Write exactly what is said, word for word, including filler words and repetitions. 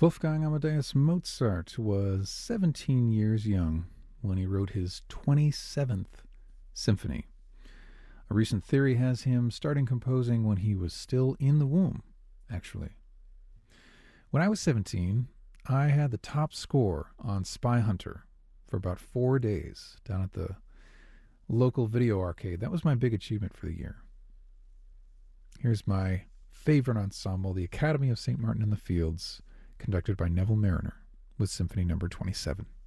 Wolfgang Amadeus Mozart was seventeen years young when he wrote his twenty-seventh symphony. A recent theory has him starting composing when he was still in the womb, actually. When I was seventeen, I had the top score on Spy Hunter for about four days down at the local video arcade. That was my big achievement for the year. Here's my favorite ensemble, the Academy of Saint Martin in the Fields, conducted by Neville Mariner, with Symphony Number twenty-seven.